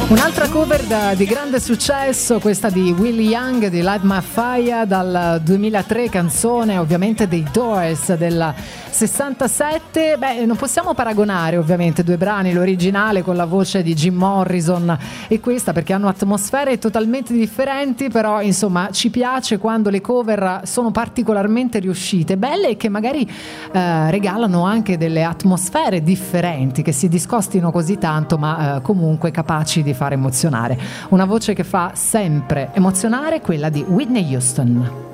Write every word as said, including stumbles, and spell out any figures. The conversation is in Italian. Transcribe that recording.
Un'altra cover da, di grande successo, questa di Willie Young di Light My Fire dal duemilatré, canzone ovviamente dei Doors del sessantasette. Beh, non possiamo paragonare ovviamente due brani, l'originale con la voce di Jim Morrison e questa, perché hanno atmosfere totalmente differenti, però insomma ci piace quando le cover sono particolarmente riuscite, belle e che magari eh, regalano anche delle atmosfere differenti, che si discostino così tanto ma eh, comunque capaci di fare emozionare. Una voce che fa sempre emozionare, quella di Whitney Houston.